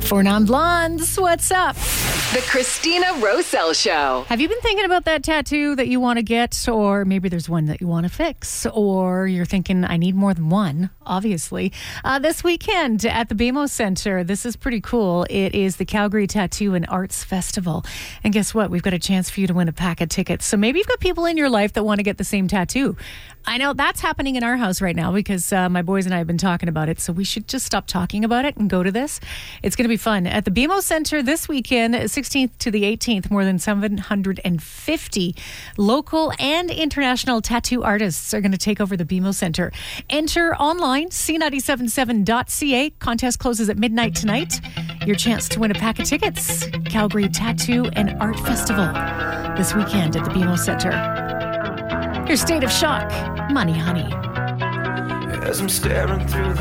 For Non-Blondes, what's up? The Christina Roselle Show. Have you been thinking about that tattoo that you want to get? Or maybe there's one that you want to fix. Or you're thinking, I need more than one, obviously. This weekend at the BMO Centre, this is pretty cool. It is the Calgary Tattoo and Arts Festival. And guess what? We've got a chance for you to win a pack of tickets. So maybe you've got people in your life that want to get the same tattoo. I know that's happening in our house right now because my boys and I have been talking about it. So we should just stop talking about it and go to this. It's going to be fun. At the BMO Centre this weekend, 16th to the 18th, more than 750 local and international tattoo artists are going to take over the BMO Centre. Enter online, c977.ca. Contest closes at midnight tonight. Your chance to win a pack of tickets. Calgary Tattoo and Art Festival this weekend at the BMO Centre. Your State of Shock, Money Honey. As I'm staring through